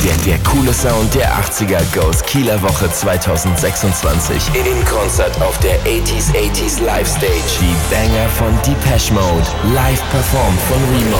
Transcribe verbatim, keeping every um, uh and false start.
Der, der coole Sound der achtziger goes Kieler Woche zwanzig sechsundzwanzig. In Konzert auf der achtziger achtziger Live Stage. Die Banger von Depeche Mode. Live performt von Remo.